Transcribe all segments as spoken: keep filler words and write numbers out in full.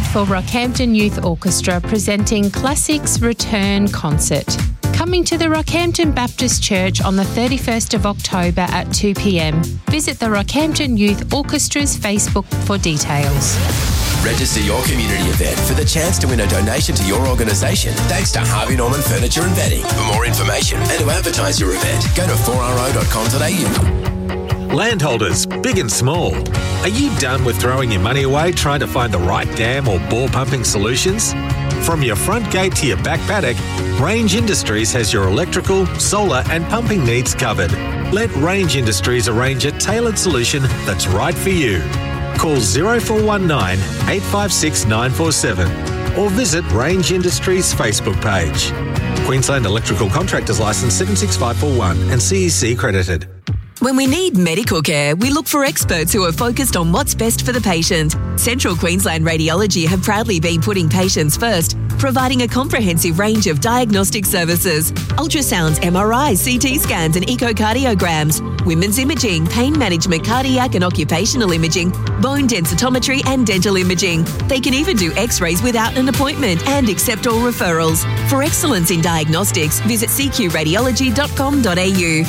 for Rockhampton Youth Orchestra presenting Classics Return Concert. Coming to the Rockhampton Baptist Church on the thirty-first of October at two p.m. Visit the Rockhampton Youth Orchestra's Facebook for details. Register your community event for the chance to win a donation to your organisation thanks to Harvey Norman Furniture and Bedding. For more information and to advertise your event, go to four r o dot com dot a u. Landholders, big and small. Are you done with throwing your money away trying to find the right dam or bore pumping solutions? From your front gate to your back paddock, Range Industries has your electrical, solar and pumping needs covered. Let Range Industries arrange a tailored solution that's right for you. Call zero four one nine, eight five six, nine four seven or visit Range Industries Facebook page. Queensland Electrical Contractors Licence seven six five four one and C E C accredited. When we need medical care, we look for experts who are focused on what's best for the patient. Central Queensland Radiology have proudly been putting patients first, providing a comprehensive range of diagnostic services: ultrasounds, M R Is, C T scans and echocardiograms, women's imaging, pain management, cardiac and occupational imaging, bone densitometry and dental imaging. They can even do x-rays without an appointment and accept all referrals. For excellence in diagnostics, visit c q radiology dot com dot a u.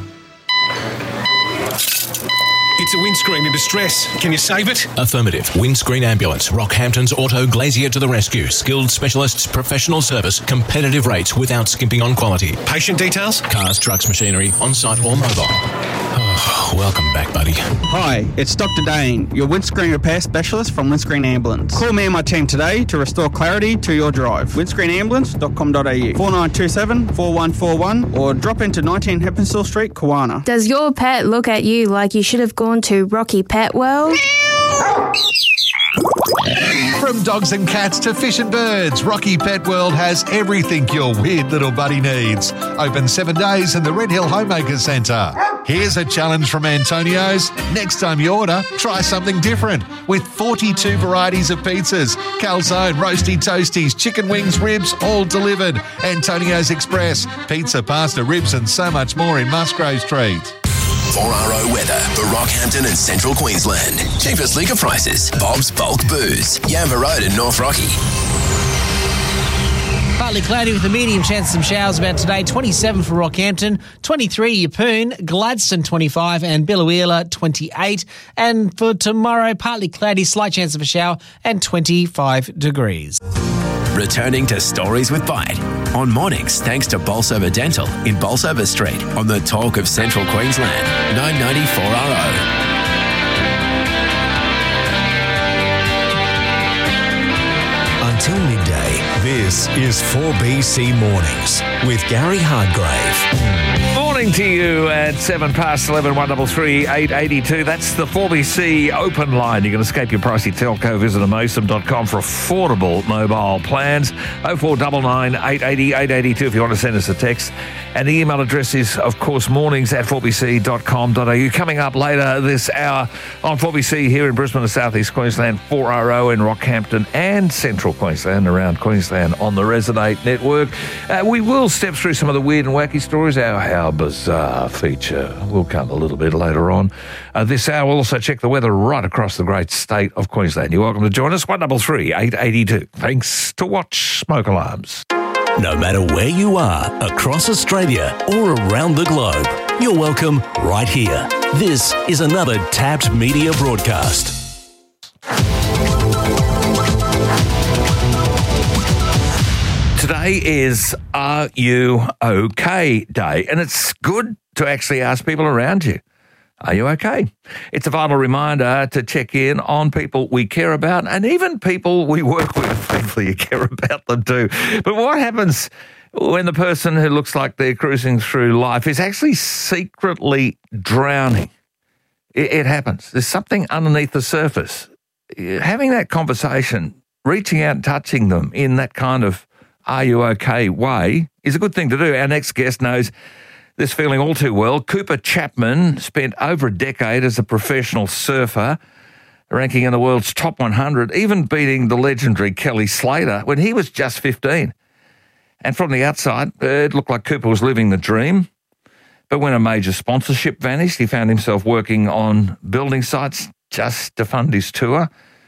It's a windscreen in distress. Can you save it? Affirmative. Windscreen Ambulance. Rockhampton's Auto Glazier to the rescue. Skilled specialists, professional service, competitive rates without skimping on quality. Patient details? Cars, trucks, machinery, on-site or mobile. Oh, welcome back, buddy. Hi, it's Doctor Dane, your windscreen repair specialist from Windscreen Ambulance. Call me and my team today to restore clarity to your drive. windscreen ambulance dot com dot a u, four nine two seven, four one four one or drop into nineteen Heppenstall Street, Kawana. Does your pet look at you like you should have gone to Rocky Pet World? From dogs and cats to fish and birds, Rocky Pet World has everything your weird little buddy needs. Open seven days in the Red Hill Homemaker Centre. Here's a challenge from Antonio's. Next time you order, try something different with forty-two varieties of pizzas, calzone, roasty toasties, chicken wings, ribs, all delivered. Antonio's Express, pizza, pasta, ribs and so much more in Musgrave Street. four R O weather for Rockhampton and Central Queensland. Cheapest liquor prices. Bob's Bulk Booze. Yamba Road in North Rocky. Partly cloudy with a medium chance of some showers about today. twenty-seven for Rockhampton, twenty-three Yeppoon, Gladstone twenty-five and Biloela twenty-eight. And for tomorrow, partly cloudy, slight chance of a shower and twenty-five degrees. Returning to Stories with Bite on mornings thanks to Bolsover Dental in Bolsover Street on the Talk of Central Queensland, nine ninety-four R O. Until midday, this is four B C Mornings with Gary Hardgrave. Morning to you at seven past eleven, one double three, eight eighty-two. That's the four B C open line. You can escape your pricey telco. Visit amosim dot com for affordable mobile plans. oh four nine nine, eight eight zero, eight eight two if you want to send us a text. And the email address is, of course, mornings at four b c dot com dot a u. Coming up later this hour on four B C here in Brisbane and South East Queensland, four R O in Rockhampton and Central Queensland, around Queensland on the Resonate Network. Uh, we will step through some of the weird and wacky stories. Our How Bizarre feature will come a little bit later on. Uh, this hour we'll also check the weather right across the great state of Queensland. You're welcome to join us, one double three, eight eight two. Thanks to Watch Smoke Alarms. No matter where you are, across Australia or around the globe, you're welcome right here. This is another Tapped Media broadcast. Today is Are You OK Day, and it's good to actually ask people around you, are you okay? It's a vital reminder to check in on people we care about and even people we work with. Thankfully, you care about them too. But what happens when the person who looks like they're cruising through life is actually secretly drowning? It, it happens. There's something underneath the surface. Having that conversation, reaching out and touching them in that kind of are you okay way is a good thing to do. Our next guest knows this feeling all too well. Cooper Chapman spent over a decade as a professional surfer, ranking in the world's top one hundred, even beating the legendary Kelly Slater when he was just fifteen. And from the outside, it looked like Cooper was living the dream. But when a major sponsorship vanished, he found himself working on building sites just to fund his tour.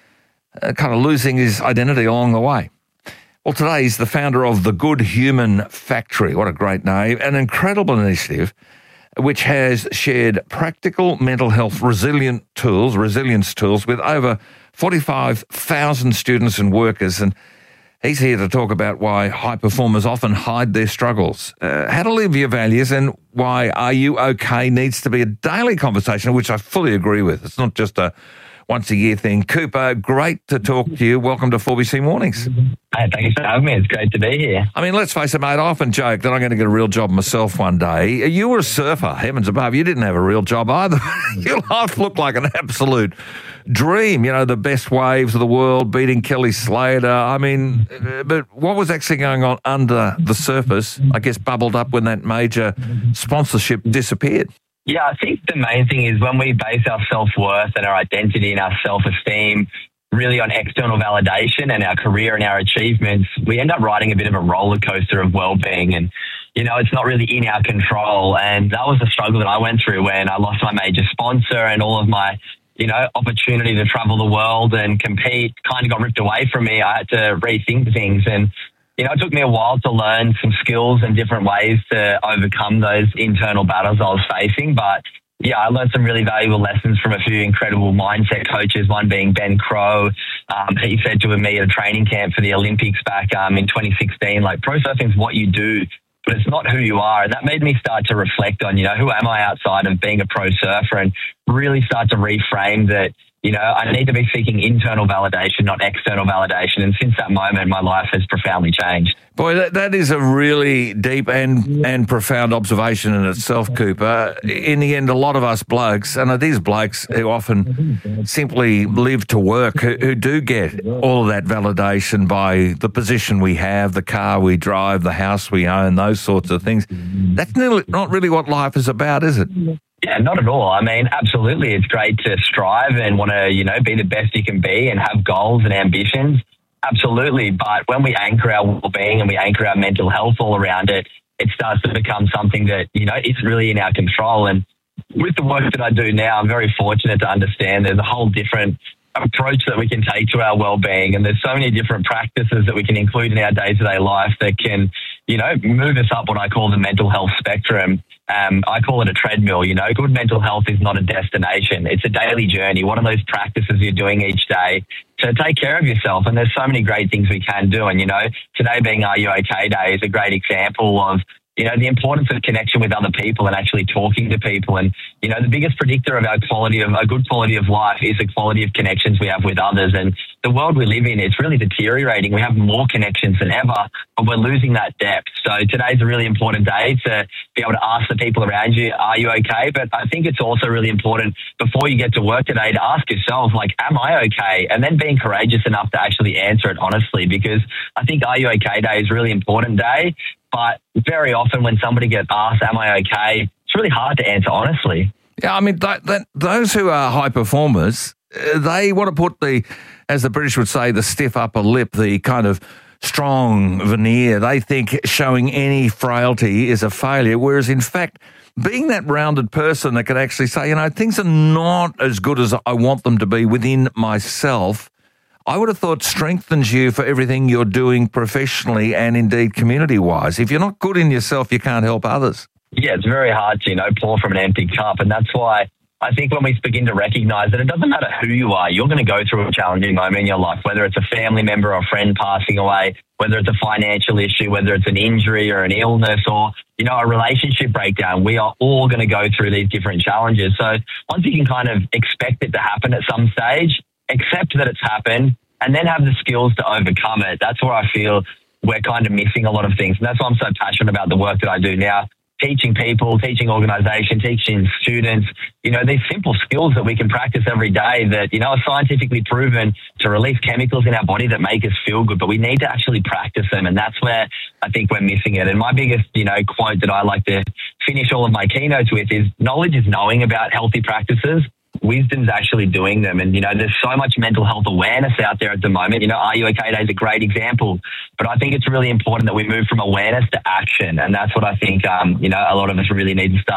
uh, kind of losing his identity along the way. Well, today he's the founder of the Good Human Factory. What a great name. An incredible initiative which has shared practical mental health resilient tools, resilience tools with over forty-five thousand students and workers. And he's here to talk about why high performers often hide their struggles, uh, how to live your values, and why Are You OK needs to be a daily conversation, which I fully agree with. It's not just a once-a-year thing. Cooper, great to talk to you. Welcome to four B C Mornings. Hey, thanks for having me. It's great to be here. I mean, let's face it, mate, I often joke that I'm going to get a real job myself one day. You were a surfer, heavens above. You didn't have a real job either. Your life looked like an absolute dream, you know, the best waves of the world, beating Kelly Slater. I mean, but what was actually going on under the surface, I guess, bubbled up when that major sponsorship disappeared? Yeah, I think the main thing is when we base our self-worth and our identity and our self-esteem really on external validation and our career and our achievements, we end up riding a bit of a roller coaster of well-being. And, you know, it's not really in our control. And that was the struggle that I went through when I lost my major sponsor and all of my, you know, opportunity to travel the world and compete kind of got ripped away from me. I had to rethink things. And, you know, it took me a while to learn some skills and different ways to overcome those internal battles I was facing. But yeah, I learned some really valuable lessons from a few incredible mindset coaches, one being Ben Crow. Um, he said to me at a training camp for the Olympics back um, in twenty sixteen, like, pro surfing is what you do, but it's not who you are. And that made me start to reflect on, you know, who am I outside of being a pro surfer, and really start to reframe that, you know, I need to be seeking internal validation, not external validation. And since that moment, my life has profoundly changed. Boy, that, that is a really deep and, and profound observation in itself, Cooper. In the end, a lot of us blokes, and these blokes who often simply live to work, who, who do get all of that validation by the position we have, the car we drive, the house we own, those sorts of things. That's not really what life is about, is it? Yeah, not at all. I mean, absolutely. It's great to strive and want to, you know, be the best you can be and have goals and ambitions. Absolutely. But when we anchor our well-being and we anchor our mental health all around it, it starts to become something that, you know, is really in our control. And with the work that I do now, I'm very fortunate to understand there's a whole different approach that we can take to our well-being. And there's so many different practices that we can include in our day-to-day life that can, you know, move us up what I call the mental health spectrum. Um, I call it a treadmill. You know, good mental health is not a destination. It's a daily journey. One of those practices you're doing each day to take care of yourself. And there's so many great things we can do. And, you know, today being Are You OK Day is a great example of, you know, the importance of connection with other people and actually talking to people. And, you know, the biggest predictor of our quality of a good quality of life is the quality of connections we have with others. And the world we live in, it's really deteriorating. We have more connections than ever, but we're losing that depth. So today's a really important day to be able to ask the people around you, are you okay? But I think it's also really important before you get to work today to ask yourself, like, am I okay? And then being courageous enough to actually answer it honestly, because I think Are You OK Day is a really important day. But very often when somebody gets asked, am I okay? It's really hard to answer honestly. Yeah, I mean, that, that, those who are high performers, uh, they want to put the, as the British would say, the stiff upper lip, the kind of strong veneer. They think showing any frailty is a failure, whereas in fact, being that rounded person that can actually say, you know, things are not as good as I want them to be within myself, I would have thought strengthens you for everything you're doing professionally and indeed community-wise. If you're not good in yourself, you can't help others. Yeah, it's very hard to, you know, pour from an empty cup. And that's why I think when we begin to recognize that it doesn't matter who you are, you're going to go through a challenging moment in your life, whether it's a family member or a friend passing away, whether it's a financial issue, whether it's an injury or an illness or, you know, a relationship breakdown. We are all going to go through these different challenges. So once you can kind of expect it to happen at some stage, accept that it's happened, and then have the skills to overcome it. That's where I feel we're kind of missing a lot of things. And that's why I'm so passionate about the work that I do now, teaching people, teaching organizations, teaching students, you know, these simple skills that we can practice every day that, you know, are scientifically proven to release chemicals in our body that make us feel good, but we need to actually practice them. And that's where I think we're missing it. And my biggest, you know, quote that I like to finish all of my keynotes with is, knowledge is knowing about healthy practices. Wisdom's actually doing them. And, you know, there's so much mental health awareness out there at the moment. You know, Are You OK Day is a great example. But I think it's really important that we move from awareness to action. And that's what I think, um, you know, a lot of us really need to start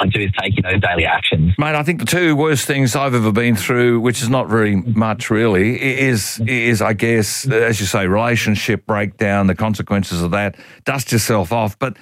to is taking those daily actions. Mate, I think the two worst things I've ever been through, which is not very much really, is, is I guess, as you say, relationship breakdown, the consequences of that. Dust yourself off. But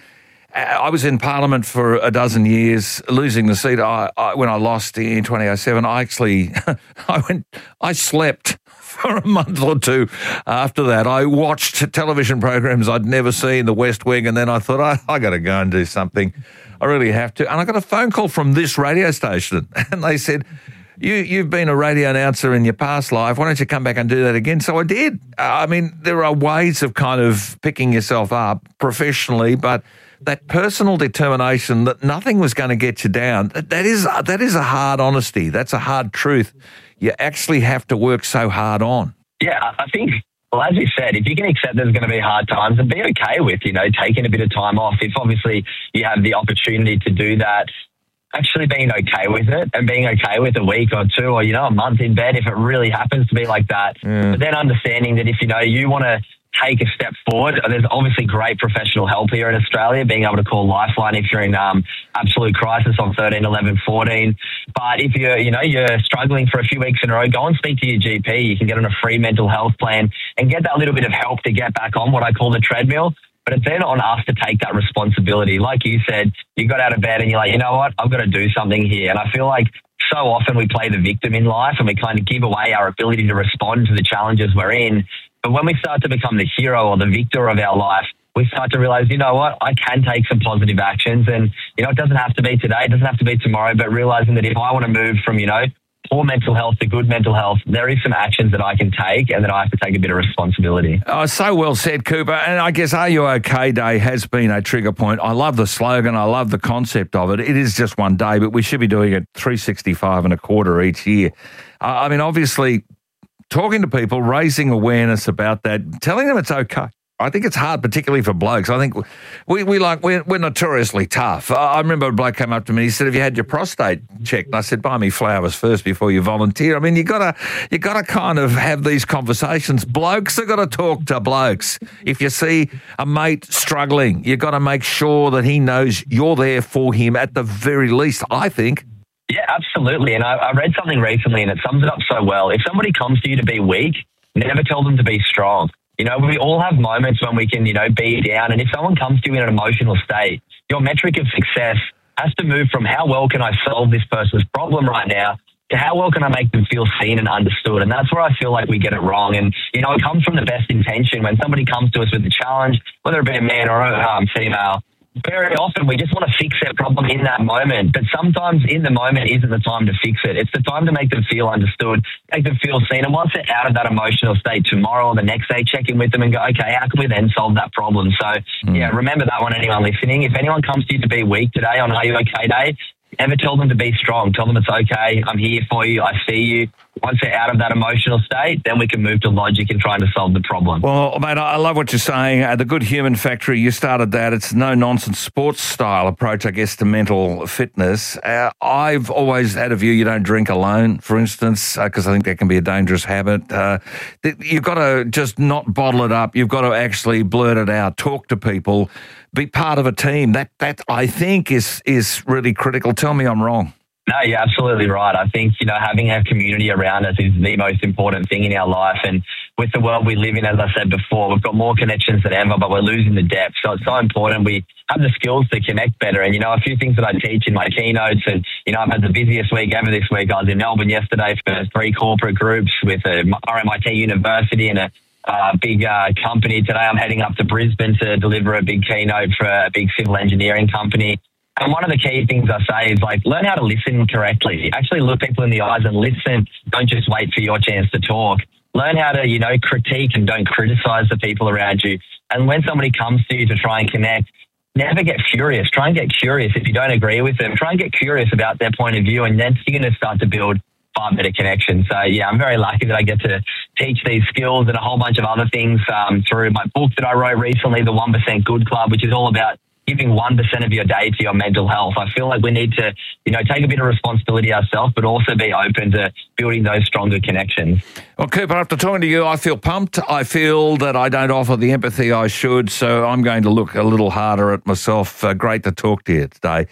I was in Parliament for a dozen years, losing the seat. I, I, when I lost in twenty oh seven, I actually, I went, I slept for a month or two after that. I watched television programs I'd never seen, The West Wing, and then I thought, I, I got to go and do something. I really have to. And I got a phone call from this radio station, and they said, You, you've been a radio announcer in your past life. Why don't you come back and do that again? So I did. I mean, there are ways of kind of picking yourself up professionally, but that personal determination that nothing was going to get you down, that, that is that is a hard honesty. That's a hard truth. You actually have to work so hard on. Yeah, I think, well, as you said, if you can accept there's going to be hard times and be okay with, you know, taking a bit of time off, if obviously you have the opportunity to do that, actually being okay with it and being okay with a week or two or, you know, a month in bed if it really happens to be like that. Yeah. But then understanding that if, you know, you want to take a step forward, there's obviously great professional help here in Australia, being able to call Lifeline if you're in um, absolute crisis on thirteen eleven fourteen. But if you're, you know, you're struggling for a few weeks in a row, go and speak to your G P. You can get on a free mental health plan and get that little bit of help to get back on what I call the treadmill. But it's then on us to take that responsibility. Like you said, you got out of bed and you're like, you know what, I've got to do something here. And I feel like so often we play the victim in life and we kind of give away our ability to respond to the challenges we're in. But when we start to become the hero or the victor of our life, we start to realize, you know what, I can take some positive actions. And, you know, it doesn't have to be today, it doesn't have to be tomorrow, but realizing that if I want to move from, you know, poor mental health to good mental health, there is some actions that I can take and that I have to take a bit of responsibility. Oh, so well said, Cooper. And I guess Are You OK Day has been a trigger point. I love the slogan. I love the concept of it. It is just one day, but we should be doing it three sixty-five and a quarter each year. Uh, I mean, obviously, talking to people, raising awareness about that, telling them it's okay. I think it's hard, particularly for blokes. I think we, we like, we're, we're notoriously tough. I remember a bloke came up to me, he said, have you had your prostate checked? And I said, buy me flowers first before you volunteer. I mean, you gotta, you gotta kind of have these conversations. Blokes have got to talk to blokes. If you see a mate struggling, you got to make sure that he knows you're there for him at the very least, I think. Yeah, absolutely. And I, I read something recently and it sums it up so well. If somebody comes to you to be weak, never tell them to be strong. You know, we all have moments when we can, you know, be down. And if someone comes to you in an emotional state, your metric of success has to move from how well can I solve this person's problem right now to how well can I make them feel seen and understood. And that's where I feel like we get it wrong. And, you know, it comes from the best intention. When somebody comes to us with a challenge, whether it be a man or a um, female, very often we just want to fix their problem in that moment, but sometimes in the moment isn't the time to fix it. It's the time to make them feel understood, make them feel seen. And once they're out of that emotional state tomorrow or the next day, check in with them and go, okay, how can we then solve that problem? So, mm. yeah, remember that one, anyone listening. If anyone comes to you to be weak today on Are You OK Day, never tell them to be strong. Tell them it's okay. I'm here for you. I see you. Once they're out of that emotional state, then we can move to logic and trying to solve the problem. Well, mate, I love what you're saying. Uh, the Good Human Factory, you started that. It's no-nonsense sports-style approach, I guess, to mental fitness. Uh, I've always had a view you don't drink alone, for instance, because uh, I think that can be a dangerous habit. Uh, th- you've got to just not bottle it up. You've got to actually blurt it out, talk to people, be part of a team. That, that I think, is is really critical. Tell me I'm wrong. No, you're absolutely right. I think, you know, having a community around us is the most important thing in our life. And with the world we live in, as I said before, we've got more connections than ever, but we're losing the depth. So it's so important we have the skills to connect better. And, you know, a few things that I teach in my keynotes, and, you know, I've had the busiest week ever this week. I was in Melbourne yesterday for three corporate groups with a R M I T University and a uh, big uh, company. Today I'm heading up to Brisbane to deliver a big keynote for a big civil engineering company. And one of the key things I say is, like, learn how to listen correctly. Actually look people in the eyes and listen. Don't just wait for your chance to talk. Learn how to, you know, critique and don't criticize the people around you. And when somebody comes to you to try and connect, never get furious. Try and get curious. If you don't agree with them, try and get curious about their point of view, and then you're going to start to build far better connections. So, yeah, I'm very lucky that I get to teach these skills and a whole bunch of other things um, through my book that I wrote recently, The one percent Good Club, which is all about giving one percent of your day to your mental health. I feel like we need to, you know, take a bit of responsibility ourselves, but also be open to building those stronger connections. Well, Cooper, after talking to you, I feel pumped. I feel that I don't offer the empathy I should, so I'm going to look a little harder at myself. Uh, great to talk to you today.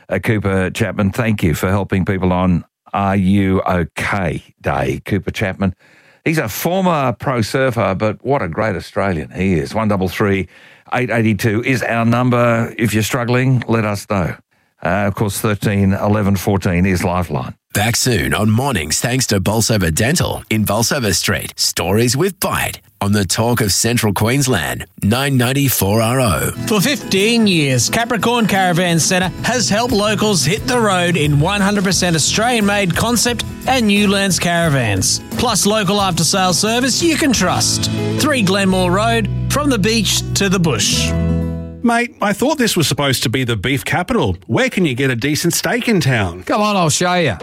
Uh, Cooper Chapman, thank you for helping people on Are You OK Day. Cooper Chapman, he's a former pro surfer, but what a great Australian he is. one three three, eight eight two is our number. If you're struggling, let us know. Uh, of course, thirteen eleven fourteen is Lifeline. Back soon on Mornings thanks to Bolsover Dental in Bolsover Street. Stories with Bite on the Talk of Central Queensland, nine ninety-four R O. For fifteen years, Capricorn Caravan Centre has helped locals hit the road in one hundred percent Australian-made concept and Newlands caravans. Plus local after-sales service you can trust. three Glenmore Road, from the beach to the bush. Mate, I thought this was supposed to be the beef capital. Where can you get a decent steak in town? Come on, I'll show you.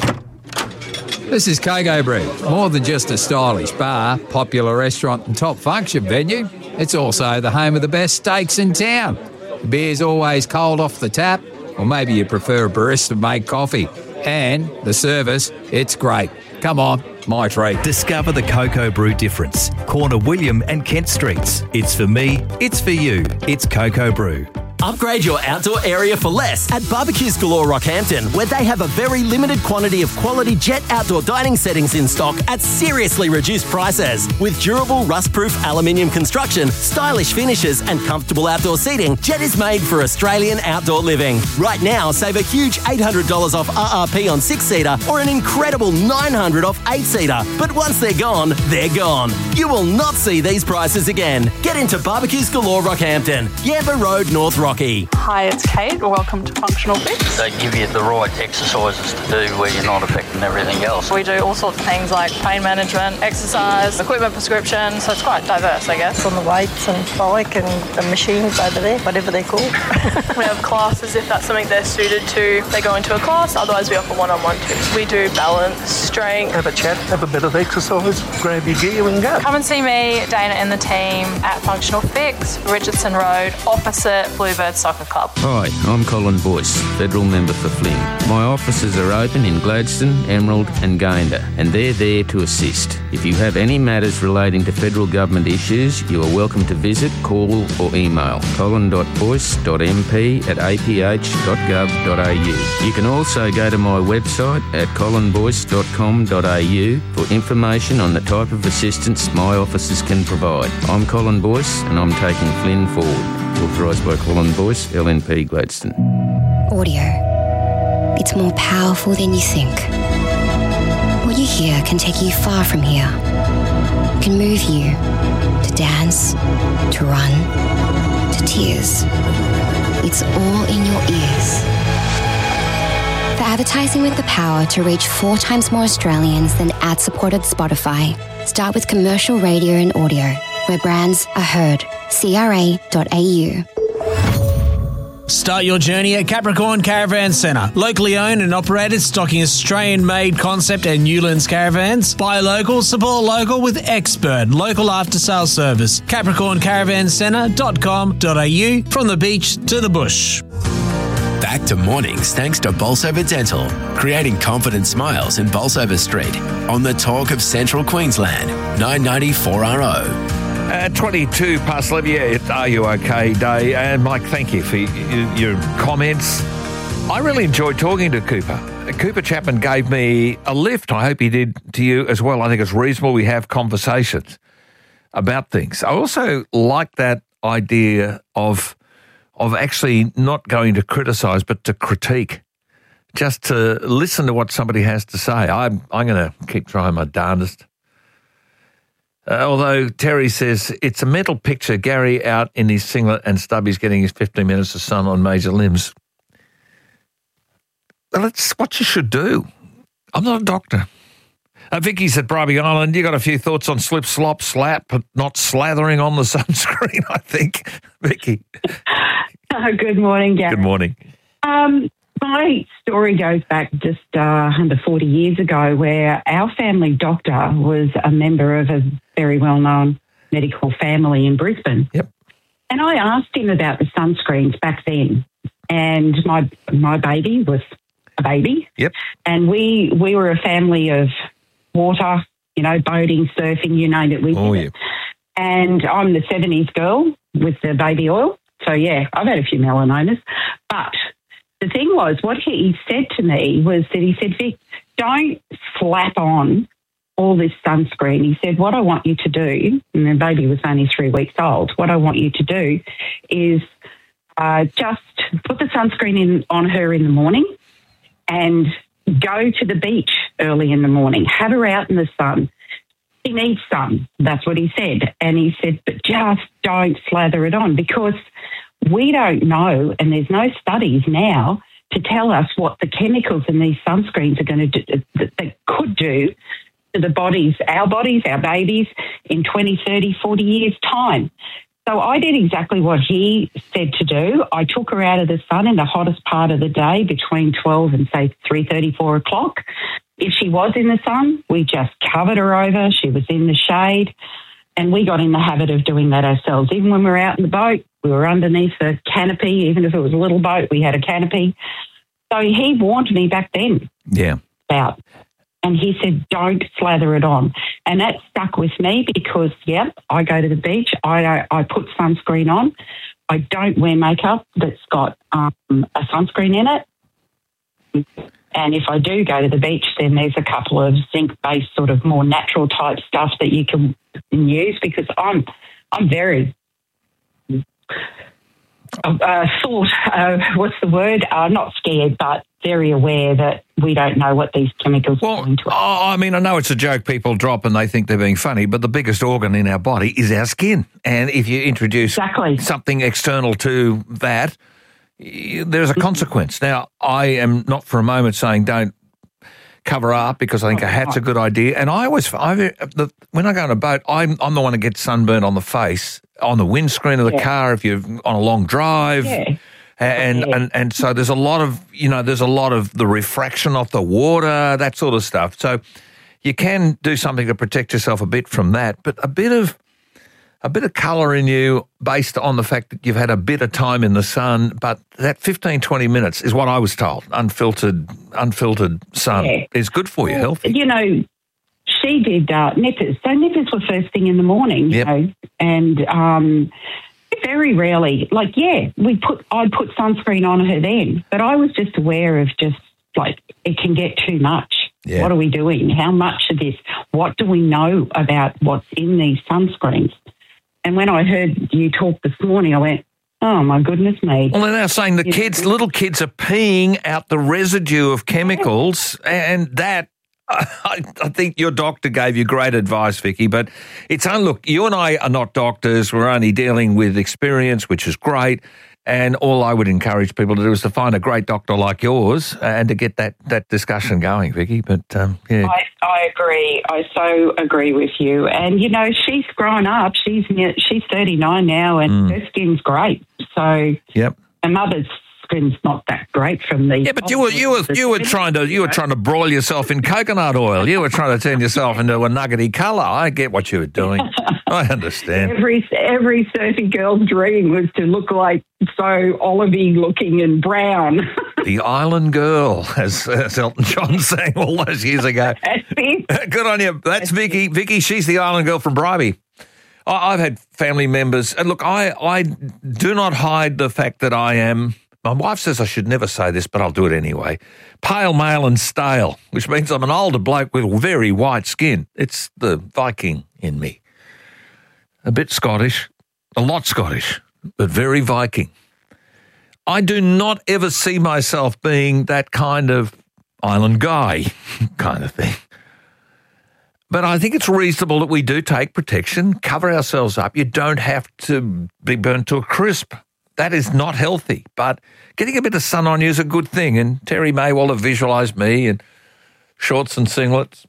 This is Coco Brew. More than just a stylish bar, popular restaurant and top function venue, it's also the home of the best steaks in town. The beer's always cold off the tap, or maybe you prefer a barista-made coffee. And the service, it's great. Come on, my treat. Discover the Coco Brew difference. Corner William and Kent Streets. It's for me, it's for you. It's Coco Brew. Upgrade your outdoor area for less at Barbecues Galore Rockhampton, where they have a very limited quantity of quality Jet outdoor dining settings in stock at seriously reduced prices. With durable rust-proof aluminium construction, stylish finishes and comfortable outdoor seating, Jet is made for Australian outdoor living. Right now, save a huge eight hundred dollars off R R P on six-seater or an incredible nine hundred dollars off eight-seater. But once they're gone, they're gone. You will not see these prices again. Get into Barbecues Galore Rockhampton, Yamba Road, North Rocky. Hi, it's Kate. Welcome to Functional Fix. They give you the right exercises to do where you're not affecting everything else. We do all sorts of things like pain management, exercise, equipment prescription, so it's quite diverse, I guess. On the weights and bike and the machines over there, whatever they're called. We have classes if that's something they're suited to. They go into a class, otherwise we offer one-on-one too. We do balance, strength. Have a chat, have a bit of exercise, grab your gear and go. Come and see me, Dana and the team at Functional Fix, Richardson Road, opposite Bluebird Soccer Club. Hi, I'm Colin Boyce, Federal Member for Flynn. My offices are open in Gladstone, Emerald and Gayndah, and they're there to assist. If you have any matters relating to federal government issues, you are welcome to visit, call or email colin dot boyce dot m p at a p h dot gov dot a u. You can also go to my website at colin boyce dot com dot a u for information on the type of assistance my offices can provide. I'm Colin Boyce and I'm taking Flynn forward. Authorised by Colin Boyce, L N P Gladstone. Audio. It's more powerful than you think. What you hear can take you far from here. It can move you to dance, to run, to tears. It's all in your ears. For advertising with the power to reach four times more Australians than ad-supported Spotify, start with commercial radio and audio, where brands are heard. C R A dot A U. Start your journey at Capricorn Caravan Centre. Locally owned and operated, stocking Australian-made concept and Newlands caravans. Buy local, support local with expert local after-sales service. capricorn caravan centre dot com dot a u, from the beach to the bush. Back to Mornings thanks to Bolsover Dental, creating confident smiles in Bolsover Street on the Talk of Central Queensland, nine ninety-four R O. Uh, twenty-two past eleven, yeah, it's Are You OK Day. And Mike, thank you for y- your comments. I really enjoyed talking to Cooper. Cooper Chapman gave me a lift. I hope he did to you as well. I think it's reasonable we have conversations about things. I also like that idea of of actually not going to criticise but to critique, just to listen to what somebody has to say. I'm, I'm going to keep trying my darndest. Uh, although Terry says it's a mental picture, Gary out in his singlet and Stubby's getting his fifteen minutes of sun on major limbs. Well, that's what you should do. I'm not a doctor. Uh, Vicky's at Bribie Island. You got a few thoughts on slip, slop, slap, but not slathering on the sunscreen, I think. Vicky. Uh, good morning, Gary. Good morning. Um, my story goes back just uh, under forty years ago, where our family doctor was a member of a very well-known medical family in Brisbane. Yep. And I asked him about the sunscreens back then, and my my baby was a baby. Yep. And we we were a family of water, you know, boating, surfing, you name it. We oh, did yeah. it. And I'm the seventies girl with the baby oil. So, yeah, I've had a few melanomas. But the thing was, what he said to me was that he said, Vic, don't slap on all this sunscreen. He said, what I want you to do, and the baby was only three weeks old, what I want you to do is uh, just put the sunscreen in on her in the morning and go to the beach early in the morning. Have her out in the sun. She needs sun. That's what he said. And he said, but just don't slather it on, because we don't know, and there's no studies now to tell us what the chemicals in these sunscreens are going to do, that they could do to the bodies, our bodies, our babies, in twenty, thirty, forty years' time. So I did exactly what he said to do. I took her out of the sun in the hottest part of the day between twelve and, say, three thirty, four o'clock. If she was in the sun, we just covered her over. She was in the shade, and we got in the habit of doing that ourselves. Even when we were out in the boat, we were underneath the canopy. Even if it was a little boat, we had a canopy. So he warned me back then Yeah. about, and he said, don't slather it on. And that stuck with me because, yep, I go to the beach, I I put sunscreen on. I don't wear makeup that's got um, a sunscreen in it. And if I do go to the beach, then there's a couple of zinc-based sort of more natural type stuff that you can use, because I'm I'm very uh, thought, uh, what's the word? Uh, not scared, but very aware that we don't know what these chemicals are doing to us. Oh, I mean, I know it's a joke people drop and they think they're being funny, but the biggest organ in our body is our skin. And if you introduce exactly. something external to that, there's a consequence. Now, I am not for a moment saying don't cover up, because I think a hat's a good idea. And I always, I, the, when I go on a boat, I'm, I'm the one that gets sunburned on the face, on the windscreen of the Yeah. car if you're on a long drive. Yeah. And, Yeah. and and so there's a lot of, you know, there's a lot of the refraction off the water, that sort of stuff. So you can do something to protect yourself a bit from that, but a bit of a bit of colour in you based on the fact that you've had a bit of time in the sun, but that fifteen, twenty minutes is what I was told, unfiltered unfiltered sun Yeah. is good for you, healthy. You know, she did uh, nippers. So nippers were first thing in the morning, you Yep. know, and um, very rarely, like, yeah, we put, I'd put sunscreen on her then, but I was just aware of just, like, it can get too much. Yeah. What are we doing? How much of this? What do we know about what's in these sunscreens? And when I heard you talk this morning, I went, oh, my goodness me. Well, they're now saying the kids, little kids are peeing out the residue of chemicals, and that, I, I think your doctor gave you great advice, Vicky, but it's, uh, look, you and I are not doctors. We're only dealing with experience, which is great. And all I would encourage people to do is to find a great doctor like yours and to get that, that discussion going, Vicky. But, um, yeah. I, I agree. I so agree with you. And, you know, she's grown up. She's she's thirty-nine now, and Mm. her skin's great. So Yep. her mother's skin's not that great from the... Yeah, but you were you were you were trying to you were trying to broil yourself in coconut oil. You were trying to turn yourself into a nuggety colour. I get what you were doing. I understand. Every every surfing girl's dream was to look like so olivey looking and brown. The Island Girl, as, as Elton John sang all those years ago. Good on you. That's Vicky. Vicky, she's the Island Girl from Bribie. I, I've had family members, and look, I, I do not hide the fact that I am, my wife says I should never say this, but I'll do it anyway, pale, male and stale, which means I'm an older bloke with very white skin. It's the Viking in me. A bit Scottish, a lot Scottish, but very Viking. I do not ever see myself being that kind of island guy kind of thing. But I think it's reasonable that we do take protection, cover ourselves up. You don't have to be burnt to a crisp. That is not healthy. But getting a bit of sun on you is a good thing. And Terry may well have visualised me in shorts and singlets.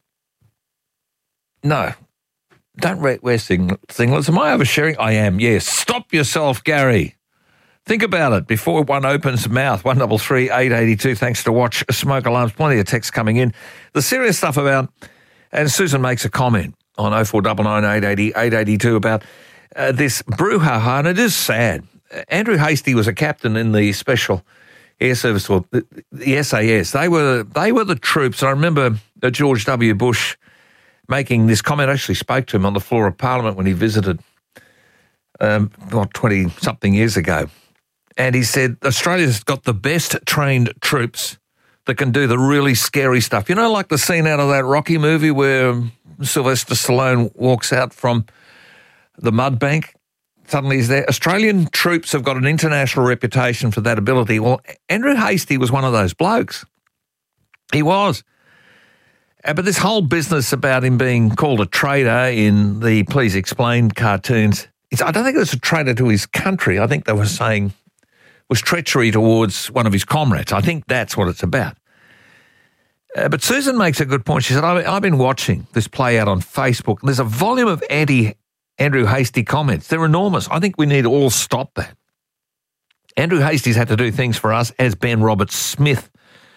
No. Don't wear singlets. Am I oversharing? I am, yes. Stop yourself, Gary. Think about it before one opens mouth. one double three eight eight two. Thanks to Watch Smoke Alarms. Plenty of texts coming in. The serious stuff about, and Susan makes a comment on oh four nine nine eight eight oh eight eight two about uh, this brouhaha, and it is sad. Andrew Hastie was a captain in the Special Air Service, or the, the S A S. They were they were the troops. I remember uh, George W. Bush making this comment. I actually spoke to him on the floor of Parliament when he visited, um, what, twenty-something years ago. And he said, Australia's got the best trained troops that can do the really scary stuff. You know, like the scene out of that Rocky movie where Sylvester Stallone walks out from the mud bank. Suddenly he's there. Australian troops have got an international reputation for that ability. Well, Andrew Hastie was one of those blokes. He was. Uh, but this whole business about him being called a traitor in the Please Explain cartoons, it's, I don't think it was a traitor to his country. I think they were saying was treachery towards one of his comrades. I think that's what it's about. Uh, but Susan makes a good point. She said, I've, I've been watching this play out on Facebook. There's a volume of anti-Andrew Hastie comments. They're enormous. I think we need to all stop that. Andrew Hastie's had to do things for us as Ben Roberts-Smith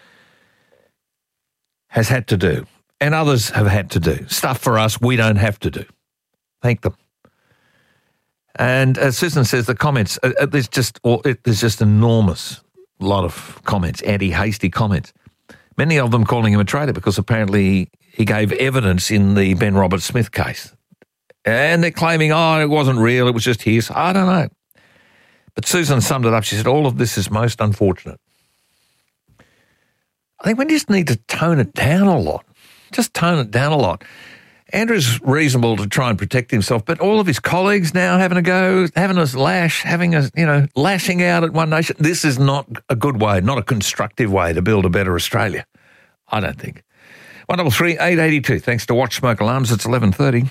has had to do, and others have had to do. Stuff for us we don't have to do. Thank them. And as Susan says, the comments, uh, there's just or it, there's just enormous lot of comments, anti-Hastie comments. Many of them calling him a traitor because apparently he gave evidence in the Ben Roberts-Smith case. And they're claiming, oh, it wasn't real, it was just his. I don't know. But Susan summed it up. She said, all of this is most unfortunate. I think we just need to tone it down a lot. Just tone it down a lot. Andrew's reasonable to try and protect himself, but all of his colleagues now having a go, having us lash, having us, you know, lashing out at One Nation. This is not a good way, not a constructive way to build a better Australia, I don't think. one double three, eight eighty-two. Thanks to Watch Smoke Alarms. It's eleven thirty.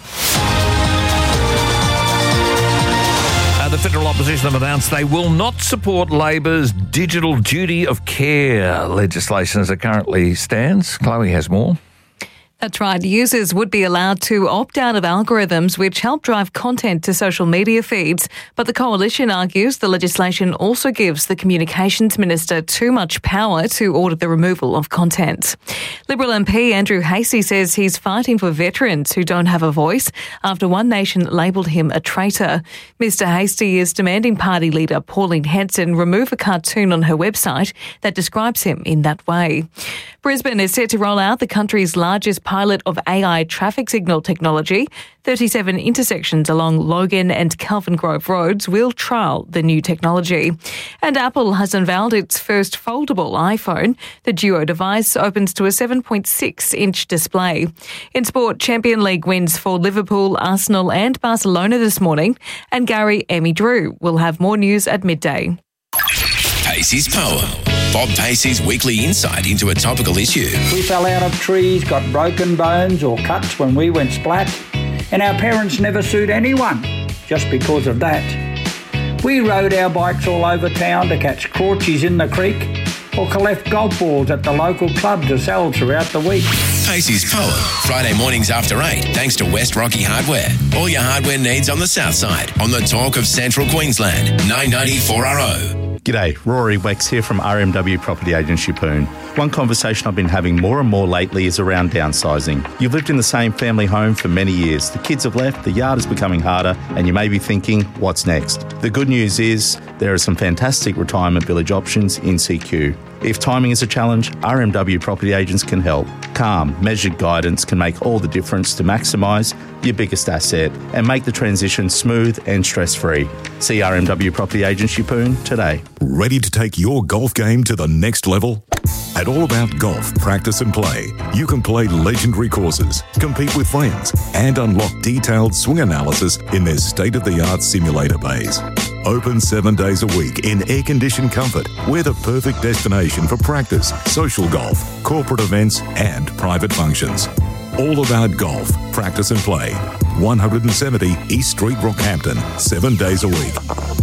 Uh, the federal opposition have announced they will not support Labor's digital duty of care legislation as it currently stands. Chloe has more. That's right. Users would be allowed to opt out of algorithms which help drive content to social media feeds. But the coalition argues the legislation also gives the communications minister too much power to order the removal of content. Liberal M P Andrew Hastie says he's fighting for veterans who don't have a voice after One Nation labelled him a traitor. Mister Hastie is demanding party leader Pauline Hanson remove a cartoon on her website that describes him in that way. Brisbane is set to roll out the country's largest pilot of A I traffic signal technology. thirty-seven intersections along Logan and Kelvin Grove roads will trial the new technology. And Apple has unveiled its first foldable iPhone. The Duo device opens to a seven point six inch display. In sport, Champion League wins for Liverpool, Arsenal and Barcelona this morning. And Gary Emmy Drew will have more news at midday. Pacey's Poem. Bob Pacey's weekly insight into a topical issue. We fell out of trees, got broken bones or cuts when we went splat, and our parents never sued anyone just because of that. We rode our bikes all over town to catch crawchies in the creek or collect golf balls at the local club to sell throughout the week. Pacey's Poem, Friday mornings after eight, thanks to West Rocky Hardware. All your hardware needs on the south side, on the talk of Central Queensland, nine ninety four R O. G'day, Rory Wex here from R M W Property Agent Yeppoon. One conversation I've been having more and more lately is around downsizing. You've lived in the same family home for many years. The kids have left, the yard is becoming harder, and you may be thinking, what's next? The good news is there are some fantastic retirement village options in C Q. If timing is a challenge, R M W Property Agents can help. Calm, measured guidance can make all the difference to maximise your biggest asset and make the transition smooth and stress-free. See R M W Property Agents Yeppoon today. Ready to take your golf game to the next level? At All About Golf Practice and Play, you can play legendary courses, compete with friends, and unlock detailed swing analysis in their state-of-the-art simulator bays. Open seven days a week in air-conditioned comfort. We're the perfect destination for practice, social golf, corporate events, and private functions. All About Golf Practice and Play. one seventy East Street, Rockhampton. Seven days a week.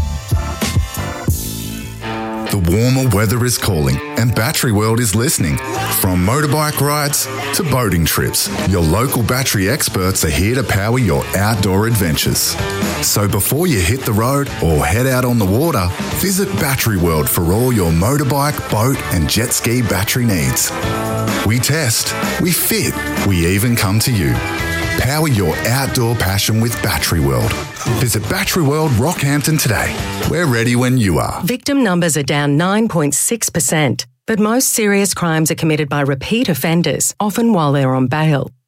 The warmer weather is calling and Battery World is listening. From motorbike rides to boating trips, your local battery experts are here to power your outdoor adventures. So before you hit the road or head out on the water, visit Battery World for all your motorbike, boat and jet ski battery needs. We test, we fit, we even come to you. Power your outdoor passion with Battery World. Visit Battery World Rockhampton today. We're ready when you are. Victim numbers are down nine point six percent, but most serious crimes are committed by repeat offenders, often while they're on bail.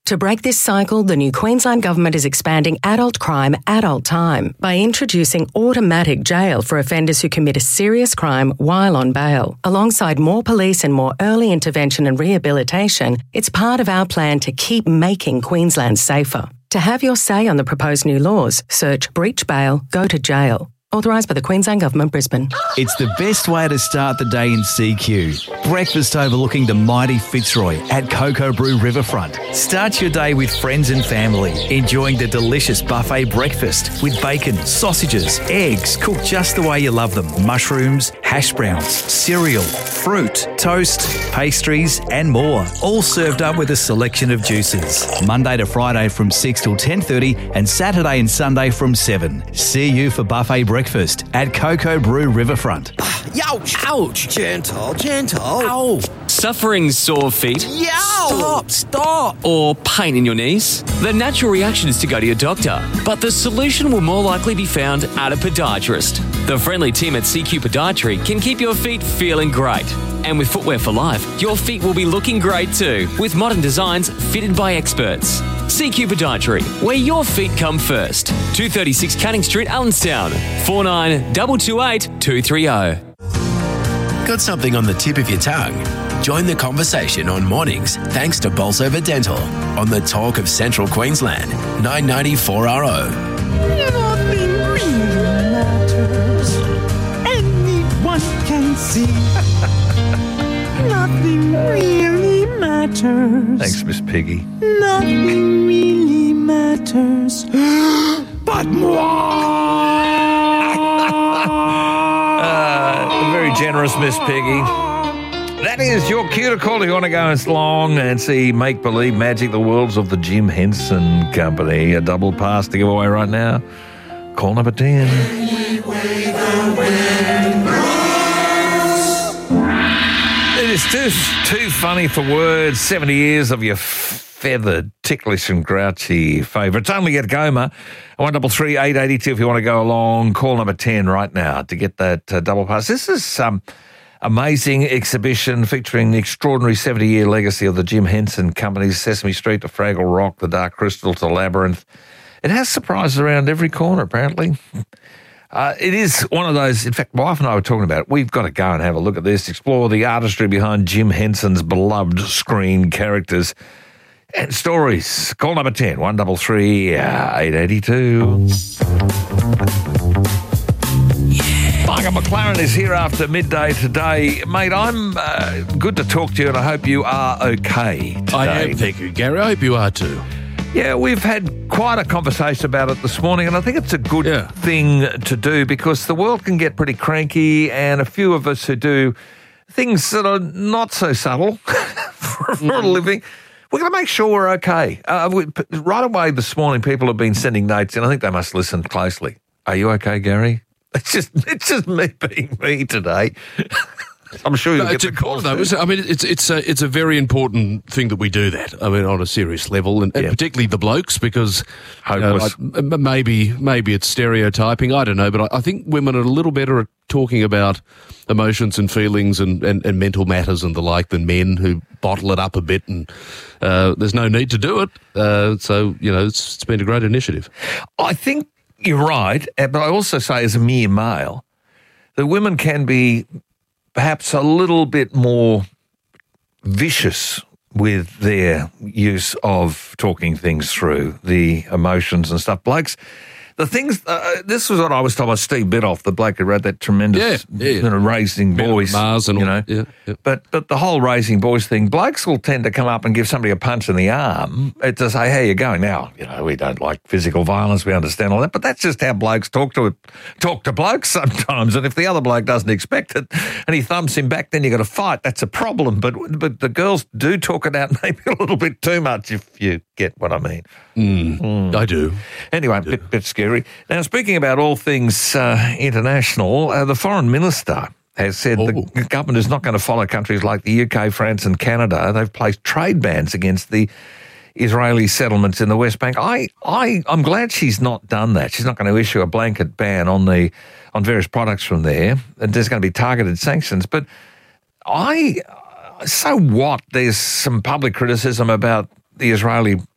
To break this cycle, the new Queensland Government is expanding adult crime, adult time by introducing automatic jail for offenders who commit a serious crime while on bail. Alongside more police and more early intervention and rehabilitation, it's part of our plan to keep making Queensland safer. To have your say on the proposed new laws, search Breach Bail, Go to Jail. Authorised by the Queensland Government, Brisbane. It's the best way to start the day in C Q. Breakfast overlooking the mighty Fitzroy at Cocoa Brew Riverfront. Start your day with friends and family, enjoying the delicious buffet breakfast with bacon, sausages, eggs, cooked just the way you love them, mushrooms, hash browns, cereal, fruit, toast, pastries and more. All served up with a selection of juices. Monday to Friday from six till ten thirty and Saturday and Sunday from seven. See you for buffet breakfast. Breakfast at Cocoa Brew Riverfront. Ouch! Ouch! Gentle, gentle. Ow! Suffering sore feet? Yow! Stop, stop! Or pain in your knees? The natural reaction is to go to your doctor, but the solution will more likely be found at a podiatrist. The friendly team at C Q Podiatry can keep your feet feeling great. And with Footwear for Life, your feet will be looking great too, with modern designs fitted by experts. C Q Podiatry, where your feet come first. two thirty-six Canning Street, Allenstown. four nine two two eight two three zero. Got something on the tip of your tongue? Join the conversation on mornings thanks to Bolsover Dental on the Talk of Central Queensland, nine ninety-four R O. Nothing really matters. Anyone can see. Nothing really matters. Thanks, Miss Piggy. Nothing really matters. But moi! uh, very generous, Miss Piggy. That is your cue to call if you want to go and along and see Make Believe Magic, the Worlds of the Jim Henson Company. A double pass to give away right now. Call number ten. It is too, too funny for words. seventy years of your feathered, ticklish and grouchy favourites. Only at Goma. one double three eight eight two if you want to go along. Call number ten right now to get that uh, double pass. This is some amazing exhibition featuring the extraordinary seventy-year legacy of the Jim Henson Company's Sesame Street to Fraggle Rock, the Dark Crystal to Labyrinth. It has surprises around every corner, apparently. Uh, it is one of those, in fact, my wife and I were talking about it. We've got to go and have a look at this, explore the artistry behind Jim Henson's beloved screen characters and stories. Call number ten, one double three eight eight two. Michael McLaren is here after midday today. Mate, I'm uh, good to talk to you and I hope you are okay today. I am, thank you, Gary. I hope you are too. Yeah, we've had quite a conversation about it this morning, and I think it's a good yeah. thing to do because the world can get pretty cranky, and a few of us who do things that are not so subtle for, for a living, we're going to make sure we're okay. Uh, we, right away this morning, people have been sending notes, and I think they must listen closely. Are you okay, Gary? It's just it's just me being me today. I'm sure you'll no, get the call. No, I mean, it's it's a it's a very important thing that we do that. I mean, on a serious level, and, and yeah. particularly the blokes, because you know, I, maybe maybe it's stereotyping. I don't know, but I, I think women are a little better at talking about emotions and feelings and, and, and mental matters and the like than men, who bottle it up a bit. And uh, there's no need to do it. Uh, so you know, it's, it's been a great initiative. I think you're right, but I also say, as a mere male, that women can be perhaps a little bit more vicious with their use of talking things through, the emotions and stuff. Blokes, the things, uh, this was what I was told by Steve Biddulph, the bloke who wrote that tremendous, yeah, yeah. you know, Raising Boys, Mars and you all, know. Yeah, yeah. But but the whole Raising Boys thing, blokes will tend to come up and give somebody a punch in the arm to say, how you going? Now, you know, we don't like physical violence, we understand all that, but that's just how blokes talk to talk to blokes sometimes. And if the other bloke doesn't expect it and he thumps him back, then you got to fight. That's a problem. But but the girls do talk it out maybe a little bit too much, if you get what I mean. Mm, mm. I do. Anyway, a bit, bit scary. Now, speaking about all things uh, international, uh, the Foreign Minister has said oh. the government is not going to follow countries like the U K, France and Canada. They've placed trade bans against the Israeli settlements in the West Bank. I, I, I'm glad she's not done that. She's not going to issue a blanket ban on the on various products from there. And there's going to be targeted sanctions. But I, so what? There's some public criticism about the Israeli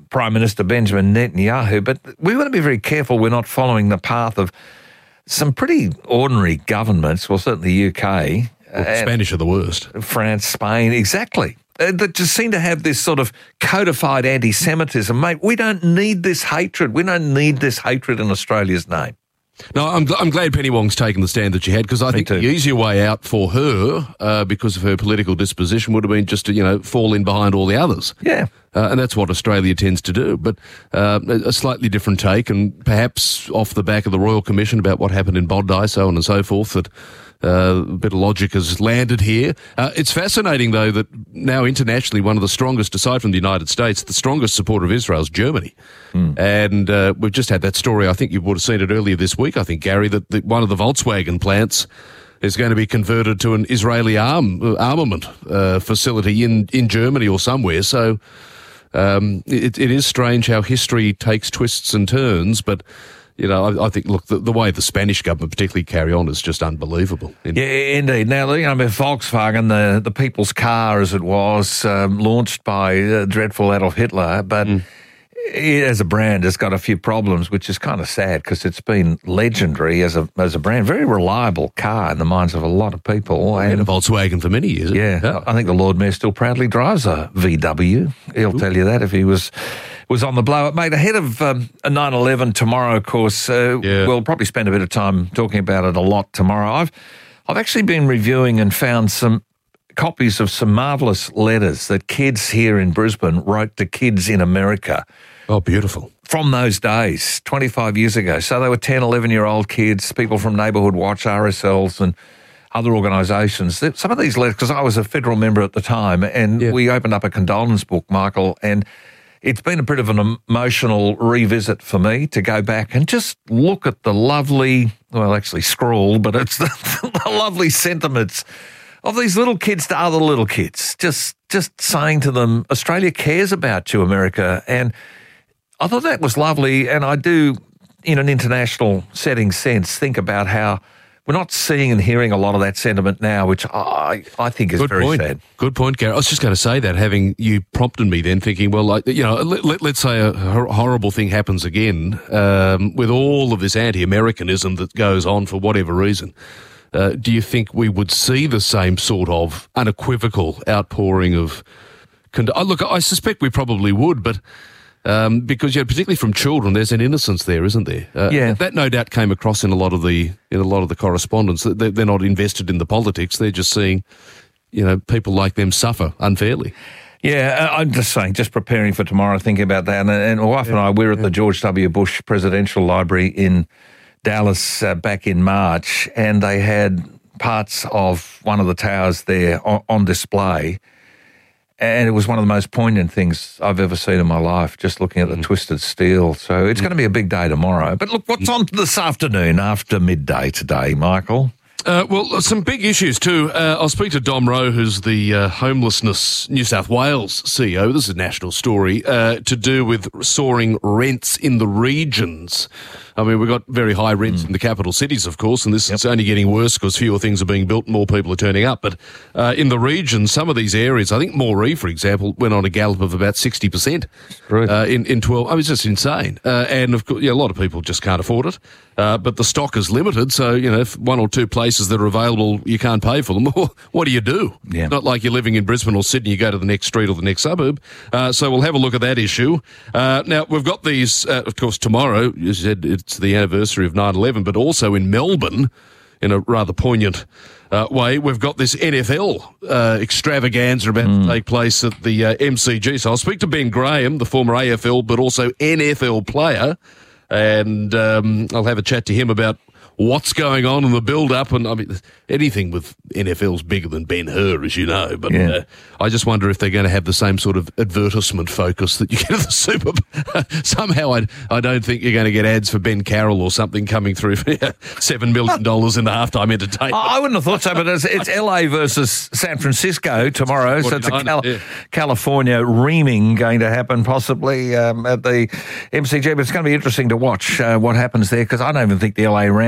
Prime Minister Benjamin Netanyahu, but we've got to be very careful we're not following the path of some pretty ordinary governments, well, certainly the U K. Well, Spanish are the worst. France, Spain, exactly. Uh, that just seem to have this sort of codified anti-Semitism. Mate, we don't need this hatred. We don't need this hatred in Australia's name. No, I'm, I'm glad Penny Wong's taken the stand that she had, because I think the easier way out for her, uh, because of her political disposition, would have been just to, you know, fall in behind all the others. Yeah. Uh, and that's what Australia tends to do. But uh, a slightly different take, and perhaps off the back of the Royal Commission about what happened in Bondi, so on and so forth, that uh, a bit of logic has landed here. Uh, it's fascinating, though, that now internationally one of the strongest, aside from the United States, the strongest supporter of Israel is Germany. Mm. And uh, we've just had that story, I think you would have seen it earlier this week, I think, Gary, that the, one of the Volkswagen plants is going to be converted to an Israeli arm, armament uh, facility in, in Germany or somewhere. So um, it, it is strange how history takes twists and turns, but you know, I, I think, look, the, the way the Spanish government particularly carry on is just unbelievable. Yeah, indeed. Now, you know, Volkswagen, the, the people's car, as it was, um, launched by uh, dreadful Adolf Hitler, but mm. it, as a brand, it's got a few problems, which is kind of sad because it's been legendary as a as a brand. Very reliable car in the minds of a lot of people. And, and a Volkswagen for many years. Yeah, yeah, I think the Lord Mayor still proudly drives a V W. He'll Ooh. tell you that if he was... was on the blow-up. Mate, ahead of um, a nine eleven tomorrow, of course, uh, yeah. we'll probably spend a bit of time talking about it a lot tomorrow. I've I've actually been reviewing and found some copies of some marvellous letters that kids here in Brisbane wrote to kids in America. Oh, beautiful. From those days, twenty-five years ago. So they were ten, eleven-year-old kids, people from Neighbourhood Watch, R S Ls and other organisations. Some of these letters, because I was a federal member at the time, and yeah. we opened up a condolence book, Michael, and it's been a bit of an emotional revisit for me to go back and just look at the lovely, well, actually scrawled, but it's the, the lovely sentiments of these little kids to other little kids, just just saying to them, Australia cares about you, America. And I thought that was lovely, and I do, in an international setting sense, think about how we're not seeing and hearing a lot of that sentiment now, which I I think is Good very point. sad. Good point, Gary. I was just going to say that, having you prompted me then, thinking, well, like, you know, let, let, let's say a horrible thing happens again um, with all of this anti-Americanism that goes on for whatever reason. Uh, do you think we would see the same sort of unequivocal outpouring of... Cond- oh, look, I suspect we probably would, but... Um, because, you know, particularly from children, there's an innocence there, isn't there? Uh, yeah. That no doubt came across in a lot of the in a lot of the correspondence. They're, they're not invested in the politics. They're just seeing, you know, people like them suffer unfairly. Yeah, I'm just saying, just preparing for tomorrow, thinking about that. And, and my wife yeah, and I, we were at yeah. the George W. Bush Presidential Library in Dallas uh, back in March, and they had parts of one of the towers there on, on display. And it was one of the most poignant things I've ever seen in my life, just looking at the mm. twisted steel. So it's mm. going to be a big day tomorrow. But look, what's on this afternoon after midday today, Michael? Uh, well, some big issues too. Uh, I'll speak to Dom Rowe, who's the uh, Homelessness New South Wales C E O. This is a national story uh, to do with soaring rents in the regions. I mean, we've got very high rents mm. in the capital cities, of course, and this yep. is only getting worse because fewer things are being built, more people are turning up. But uh, in the regions, some of these areas, I think Moree, for example, went on a gallop of about sixty percent uh, in, in twelve. I mean, it's just insane. Uh, and, of course, yeah, a lot of people just can't afford it. Uh, but the stock is limited, so, you know, if one or two places that are available, you can't pay for them, what do you do? Yeah. Not like you're living in Brisbane or Sydney, you go to the next street or the next suburb. Uh, so we'll have a look at that issue. Uh, now, we've got these, uh, of course, tomorrow, as you said, it's the anniversary of nine eleven, but also in Melbourne, in a rather poignant uh, way, we've got this N F L uh, extravaganza about mm. to take place at the uh, M C G. So I'll speak to Ben Graham, the former A F L but also N F L player, and um, I'll have a chat to him about what's going on in the build-up. And I mean, anything with N F L's bigger than Ben-Hur, as you know. But yeah. uh, I just wonder if they're going to have the same sort of advertisement focus that you get at the Super Bowl. Somehow I, I don't think you're going to get ads for Ben Carroll or something coming through for seven million dollars in the halftime entertainment. I wouldn't have thought so, but it's, it's L A versus San Francisco tomorrow. So it's a Cal- yeah. California reaming going to happen possibly um, at the M C G. But it's going to be interesting to watch uh, what happens there, because I don't even think the L A Rams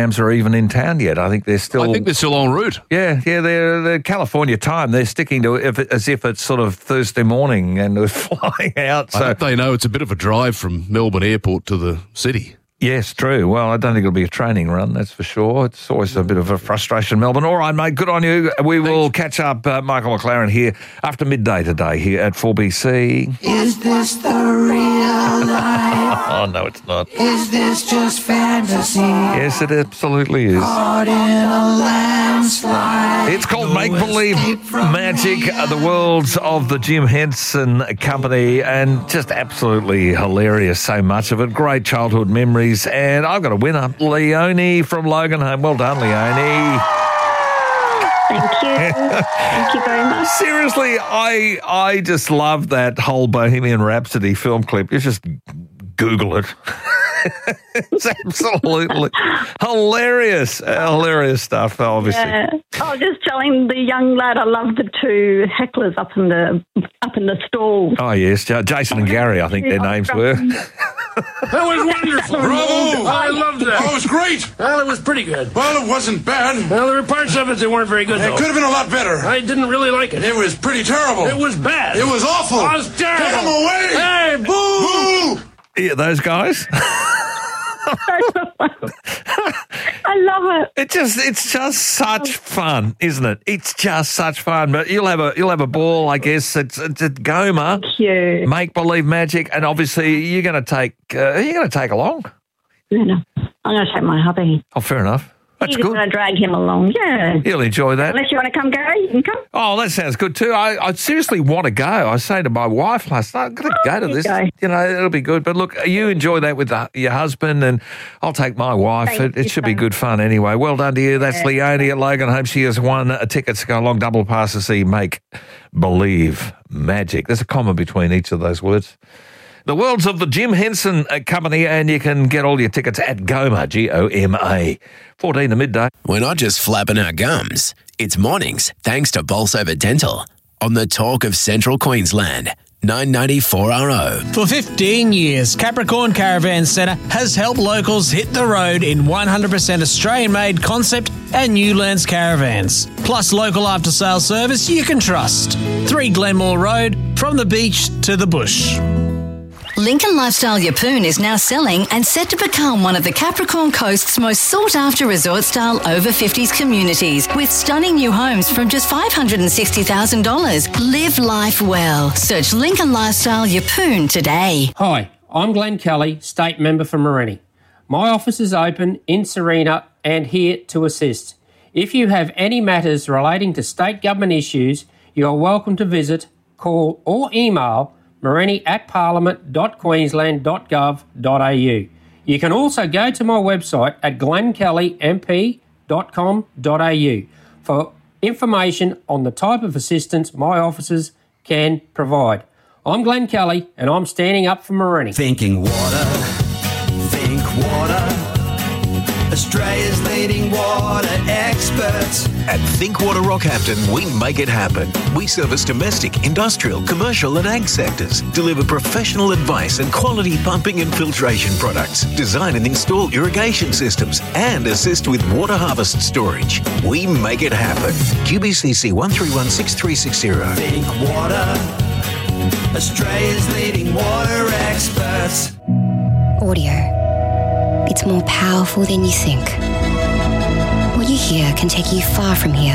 Rams are even in town yet. I think they're still... I think they're still en route. Yeah, yeah, they're, they're California time. They're sticking to it as if it's sort of Thursday morning and they're flying out. So I hope they know it's a bit of a drive from Melbourne Airport to the city. Yes, true. Well, I don't think it'll be a training run, that's for sure. It's always a bit of a frustration, Melbourne. All right, mate, good on you. We will catch up, uh, Michael McLaren here after midday today here at four B C. Is this the real life? Oh, no, it's not. Is this just fantasy? Yes, it absolutely is. Caught in a landslide. It's called Make Believe Magic, uh, the worlds of the Jim Henson Company, and just absolutely hilarious, so much of it. Great childhood memories. And I've got a winner, Leonie from Loganholme. Well done, Leonie. Thank you. Thank you very much. Seriously, I I just love that whole Bohemian Rhapsody film clip. You just Google it. It's absolutely hilarious. Uh, hilarious stuff, obviously. Yeah. I was just telling the young lad I love the two hecklers up in the up in the stalls. Oh, yes. Jason and Gary, I think their names were. That was wonderful. Bravo. I loved that. Oh, it was great. Well, it was pretty good. Well, it wasn't bad. Well, there were parts of it that weren't very good, It though. could have been a lot better. I didn't really like it. It was pretty terrible. It was bad. It was awful. It was terrible. Get him away. Hey, boo! Boo! Yeah, those guys. I love it. It just it's just such fun, isn't it? It's just such fun. But you'll have a you'll have a ball, I guess. It's, it's at Goma. Thank you. Make Believe Magic, and obviously you're going to take uh, you're going to take along. No, no. I'm going to take my hubby. Oh, fair enough. That's You're good. going to drag him along, yeah. He'll enjoy that. Unless you want to come, Gary, you can come. Oh, that sounds good too. I, I seriously want to go. I say to my wife last night, I'm going to go to you this. go. You know, it'll be good. But look, you enjoy that with the, your husband, and I'll take my wife. Thank It, it you should be so good fun anyway. Well done to you. That's Yeah. Leonie at Loganholme. She has won a ticket to go along, double pass to see Make Believe Magic. There's a comma between each of those words. The worlds of the Jim Henson Company, and you can get all your tickets at Goma, G O M A. fourteen to midday. We're not just flapping our gums. It's mornings, thanks to Bolsover Dental. On the talk of Central Queensland, nine ninety-four R O. For fifteen years, Capricorn Caravan Centre has helped locals hit the road in one hundred percent Australian-made concept and Newlands caravans. Plus local after-sales service you can trust. three Glenmore Road, from the beach to the bush. Lincoln Lifestyle Yeppoon is now selling and set to become one of the Capricorn Coast's most sought-after resort-style over fifties communities with stunning new homes from just five hundred sixty thousand dollars. Live life well. Search Lincoln Lifestyle Yeppoon today. Hi, I'm Glenn Kelly, State Member for Morenni. My office is open in Serena and here to assist. If you have any matters relating to state government issues, you are welcome to visit, call or email morenni at parliament dot queensland dot gov dot a u. You can also go to my website at glenn kelly m p dot com dot a u for information on the type of assistance my offices can provide. I'm Glenn Kelly and I'm standing up for Morenni. Thinking water, think water. Australia's leading water experts. At Think Water Rockhampton, we make it happen. We service domestic, industrial, commercial and ag sectors, deliver professional advice and quality pumping and filtration products, design and install irrigation systems, and assist with water harvest storage. We make it happen. Q B C C one three one six three six zero. Think water. Australia's leading water experts. Audio. It's more powerful than you think. What you hear can take you far from here.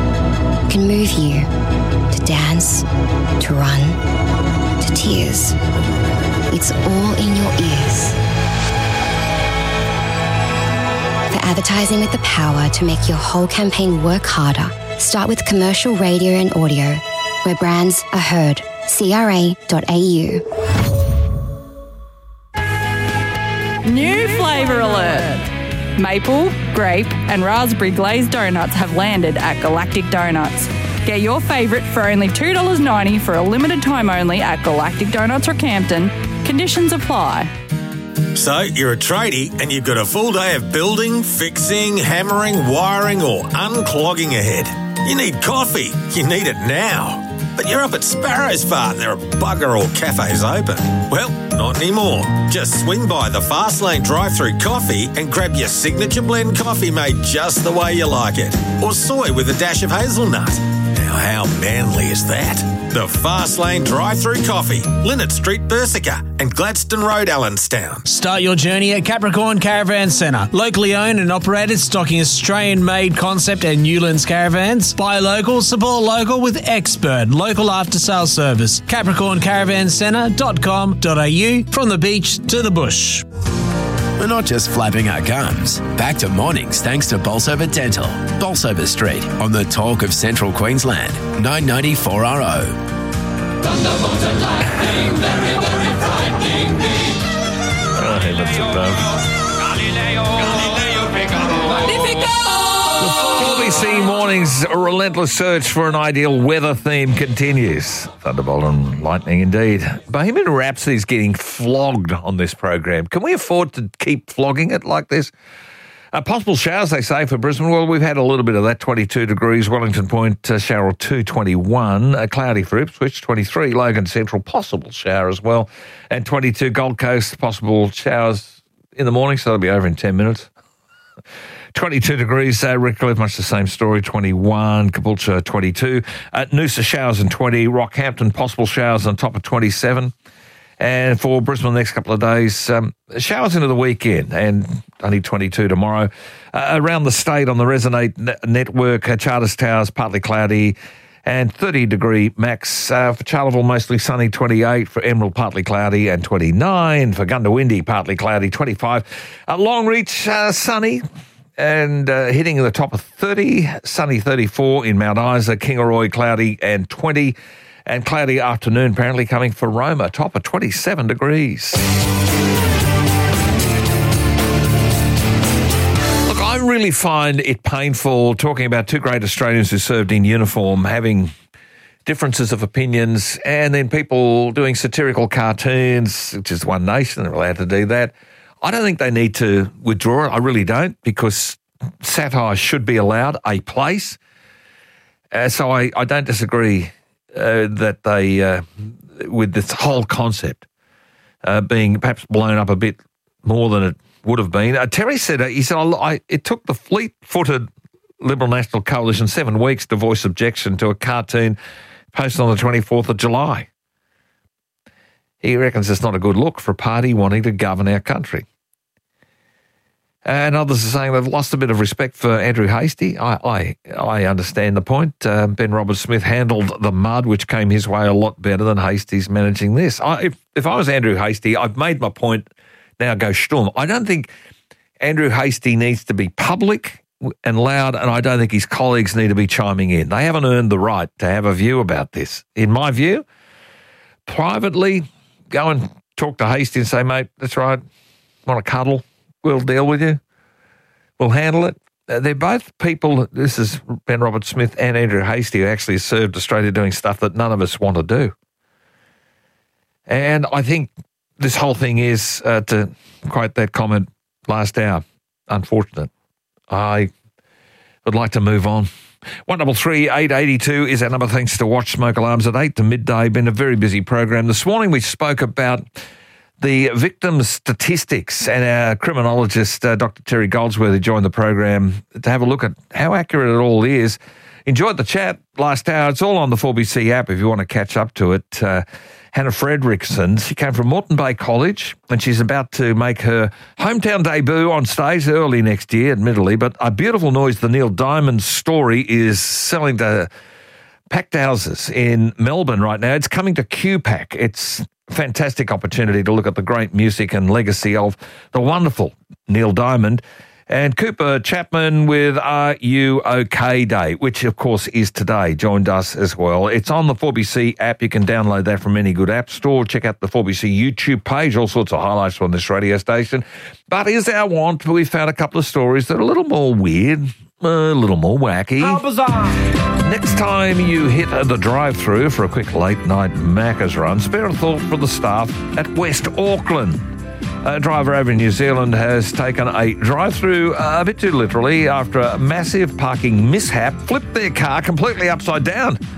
It can move you to dance, to run, to tears. It's all in your ears. For advertising with the power to make your whole campaign work harder, start with commercial radio and audio, where brands are heard. C R A dot A U. New flavour alert! Maple, grape and raspberry glazed donuts have landed at Galactic Donuts. Get your favourite for only two dollars ninety for a limited time only at Galactic Donuts Rockhampton. Conditions apply. So, you're a tradie and you've got a full day of building, fixing, hammering, wiring or unclogging ahead. You need coffee. You need it now. But you're up at Sparrow's Fart and there are bugger all cafes open. Well, not anymore. Just swing by the Fast Lane drive-through coffee and grab your signature blend coffee made just the way you like it. Or soy with a dash of hazelnut. Now, how manly is that? The Fast Lane drive-through coffee, Linnet Street, Bersica, and Gladstone Road, Allenstown. Start your journey at Capricorn Caravan Centre. Locally owned and operated, stocking Australian-made concept and Newlands caravans. Buy local, support local with expert local after-sales service. capricorn caravan centre dot com dot a u, from the beach to the bush. We're not just flapping our gums. Back to mornings thanks to Bolsover Dental. Bolsover Street on the talk of Central Queensland. nine ninety four R O. Thunderbolt and lightning, very, very frightening me. Oh, heavens above. Galileo, Galileo Figaro. Magnifico! The four B C Mornings relentless search for an ideal weather theme continues. Thunderbolt and lightning indeed. Bohemian Rhapsody is getting flogged on this program. Can we afford to keep flogging it like this? Uh, possible showers, they say, for Brisbane. Well, we've had a little bit of that, twenty-two degrees. Wellington Point, uh, shower two, twenty-one. Uh, cloudy for Ipswich, twenty-three. Logan Central, possible shower as well. And twenty-two, Gold Coast, possible showers in the morning, so they'll be over in ten minutes. twenty-two degrees, uh, Redcliffe, much the same story, twenty-one, Caboolture, twenty-two, uh, Noosa showers and twenty, Rockhampton, possible showers on top of twenty-seven, and for Brisbane the next couple of days, um, showers into the weekend, and only twenty-two tomorrow. Uh, around the state on the Resonate ne- network, uh, Charters Towers, partly cloudy, and thirty degree max. Uh, for Charleville, mostly sunny, twenty-eight. For Emerald, partly cloudy, and twenty-nine. For Gundawindi, partly cloudy, twenty-five. Uh, Longreach, uh, sunny, and uh, hitting the top of thirty, sunny thirty-four in Mount Isa, Kingaroy cloudy and twenty, and cloudy afternoon apparently coming for Roma, top of twenty-seven degrees. Look, I really find it painful talking about two great Australians who served in uniform having differences of opinions and then people doing satirical cartoons, which is One Nation, they're allowed to do that. I don't think they need to withdraw it. I really don't, because satire should be allowed a place. Uh, so I, I don't disagree uh, that they, uh, with this whole concept uh, being perhaps blown up a bit more than it would have been. Uh, Terry said, uh, he said, I, I, it took the fleet-footed Liberal National Coalition seven weeks to voice objection to a cartoon posted on the twenty-fourth of July. He reckons it's not a good look for a party wanting to govern our country. And others are saying they've lost a bit of respect for Andrew Hastie. I I, I understand the point. Uh, Ben Roberts-Smith handled the mud, which came his way a lot better than Hastie's managing this. I, if, if I was Andrew Hastie, I've made my point, now go Sturm. I don't think Andrew Hastie needs to be public and loud, and I don't think his colleagues need to be chiming in. They haven't earned the right to have a view about this. In my view, privately, go and talk to Hastie and say, mate, that's right, want to cuddle? We'll deal with you. We'll handle it. Uh, they're both people, this is Ben Roberts-Smith and Andrew Hastie, who actually served Australia doing stuff that none of us want to do. And I think this whole thing is, uh, to quote that comment last hour, unfortunate. I would like to move on. one double three eight eighty two is our number. Thanks to Watch Smoke Alarms at eight to midday. Been a very busy program. This morning we spoke about the victim statistics, and our criminologist, uh, Doctor Terry Goldsworthy, joined the program to have a look at how accurate it all is. Enjoyed the chat last hour. It's all on the four B C app if you want to catch up to it. Uh, Hannah Fredrickson, she came from Moreton Bay College, and she's about to make her hometown debut on stage early next year, admittedly, but A Beautiful Noise, the Neil Diamond story, is selling to packed houses in Melbourne right now. It's coming to Q PAC. It's fantastic opportunity to look at the great music and legacy of the wonderful Neil Diamond. And Cooper Chapman with Are You OK Day, which of course is today, joined us as well. It's on the four B C app. You can download that from any good app store. Check out the four B C YouTube page, all sorts of highlights from this radio station. But is our want, we found a couple of stories that are a little more weird, a little more wacky. How bizarre! Next time you hit the drive-through for a quick late-night Macca's run, spare a thought for the staff at West Auckland. A driver over in New Zealand has taken a drive-through uh, a bit too literally after a massive parking mishap flipped their car completely upside down.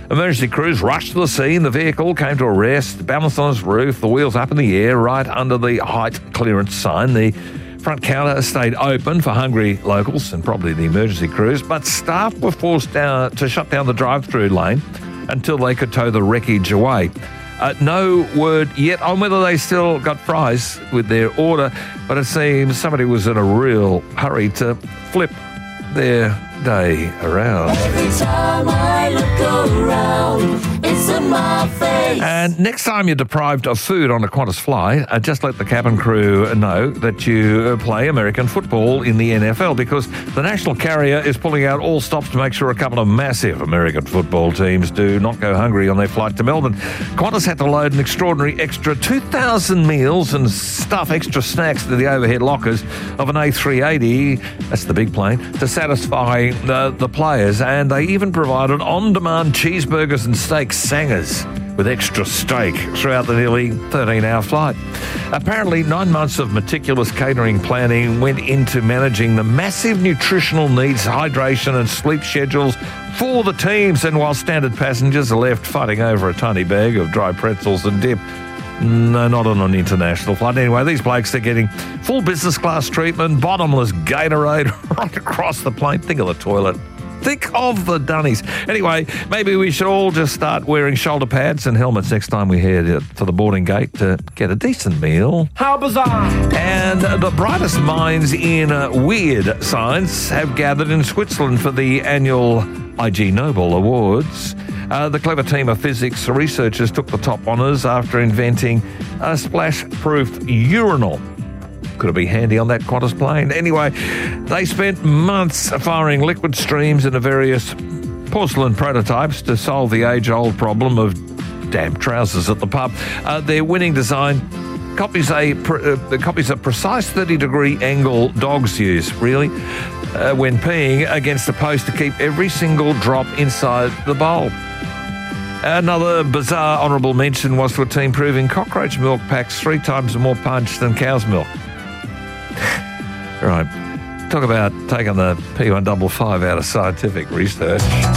Emergency crews rushed to the scene. The vehicle came to a rest, balanced on its roof, the wheels up in the air, right under the height clearance sign. The front counter stayed open for hungry locals and probably the emergency crews, but staff were forced down to shut down the drive-through lane until they could tow the wreckage away. Uh, no word yet on whether they still got fries with their order, but it seems somebody was in a real hurry to flip their day around. Every time I look around, it's in my face. And next time you're deprived of food on a Qantas flight, uh, just let the cabin crew know that you play American football in the N F L, because the national carrier is pulling out all stops to make sure a couple of massive American football teams do not go hungry on their flight to Melbourne. Qantas had to load an extraordinary extra two thousand meals and stuff extra snacks to the overhead lockers of an A three eighty, that's the big plane, to satisfy the, the players, and they even provided on-demand cheeseburgers and steak sangers with extra steak throughout the nearly thirteen-hour flight. Apparently, nine months of meticulous catering planning went into managing the massive nutritional needs, hydration and sleep schedules for the teams, and while standard passengers are left fighting over a tiny bag of dry pretzels and dip, no, not on an international flight. Anyway, these blokes are getting full business class treatment, bottomless Gatorade right across the plane. Think of the toilet. Think of the dunnies. Anyway, maybe we should all just start wearing shoulder pads and helmets next time we head to the boarding gate to get a decent meal. How bizarre! And the brightest minds in uh, weird science have gathered in Switzerland for the annual Ig Nobel Awards. Uh, the clever team of physics researchers took the top honours after inventing a splash-proof urinal. Could it be handy on that Qantas plane? Anyway, they spent months firing liquid streams into various porcelain prototypes to solve the age-old problem of damp trousers at the pub. Uh, their winning design copies a uh, copies a precise thirty-degree angle dogs use, really, uh, when peeing against a post to keep every single drop inside the bowl. Another bizarre honourable mention was to a team proving cockroach milk packs three times more punch than cow's milk. Right. Talk about taking the P one fifty-five out of scientific research.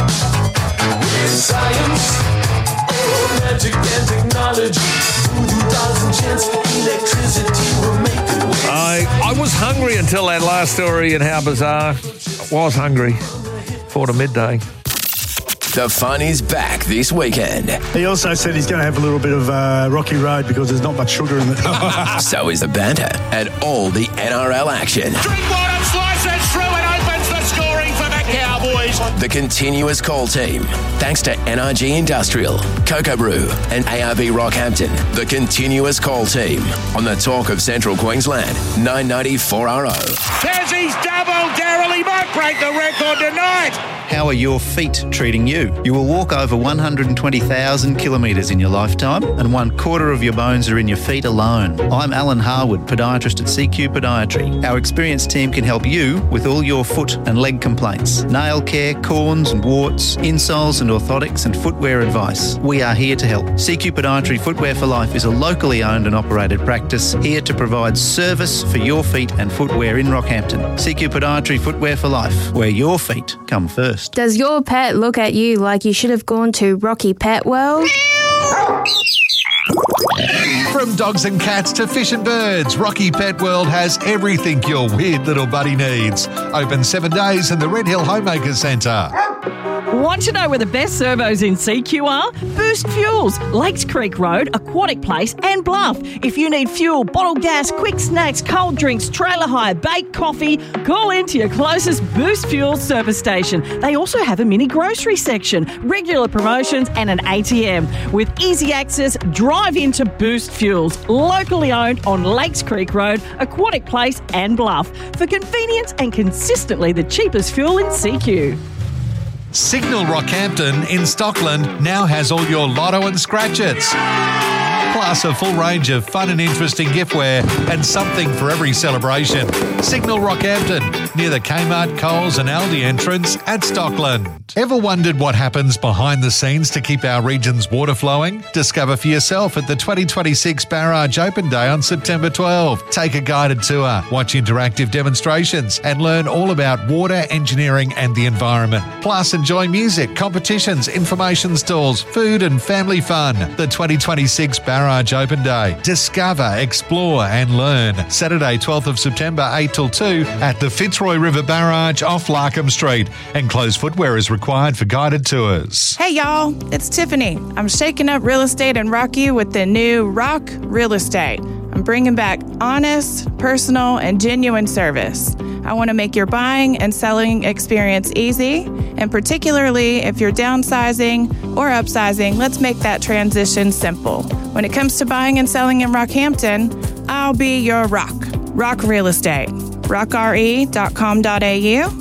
Science, oh, magic and technology, voodoo dolls and chance, electricity will make it way. I, I was hungry until that last story, and how bizarre. I was hungry. Four to midday. The fun is back this weekend. He also said he's going to have a little bit of uh, Rocky Road because there's not much sugar in it. So is the banter and all the N R L action. Drinkwater slices through and opens the scoring for the Cowboys. The continuous call team. Thanks to N R G Industrial, Cocoa Brew and A R B Rockhampton. The continuous call team on the Talk of Central Queensland, nine ninety four R O. Tassie's double. Daryl, he might break the record tonight. How are your feet treating you? You will walk over one hundred twenty thousand kilometres in your lifetime, and one quarter of your bones are in your feet alone. I'm Alan Harwood, podiatrist at C Q Podiatry. Our experienced team can help you with all your foot and leg complaints, nail care, corns and warts, insoles and orthotics and footwear advice. We are here to help. C Q Podiatry Footwear for Life is a locally owned and operated practice here to provide service for your feet and footwear in Rockhampton. C Q Podiatry Footwear for Life, where your feet come first. Does your pet look at you like you should have gone to Rocky Pet World? From dogs and cats to fish and birds, Rocky Pet World has everything your weird little buddy needs. Open seven days in the Red Hill Homemakers Centre. Want to know where the best servos in C Q are? Boost Fuels, Lakes Creek Road, Aquatic Place and Bluff. If you need fuel, bottled gas, quick snacks, cold drinks, trailer hire, baked coffee, call into your closest Boost Fuels service station. They also have a mini grocery section, regular promotions and an A T M. With easy access, drive into Boost Fuels, locally owned on Lakes Creek Road, Aquatic Place and Bluff. For convenience and consistently the cheapest fuel in C Q. Signal Rockhampton in Stockland now has all your lotto and scratch-its. plus a full range of fun and interesting giftware and something for every celebration. Signal Rockhampton, near the Kmart, Coles and Aldi entrance at Stockland. Ever wondered what happens behind the scenes to keep our region's water flowing? Discover for yourself at the twenty twenty-six Barrage Open Day on September twelfth. Take a guided tour, watch interactive demonstrations and learn all about water, engineering and the environment. Plus enjoy music, competitions, information stalls, food and family fun. The twenty twenty-six Barrage Open Day. Discover, explore and learn. Saturday twelfth of September eight till two at the Fitzroy River Barrage off Larkham Street. Enclosed footwear is required for guided tours. Hey y'all, it's Tiffany. I'm shaking up real estate in Rocky with the new Rock Real Estate. I'm bringing back honest, personal, and genuine service. I want to make your buying and selling experience easy, and particularly if you're downsizing or upsizing, let's make that transition simple. When it comes to buying and selling in Rockhampton, I'll be your rock. Rock Real Estate. rock r e dot com dot a u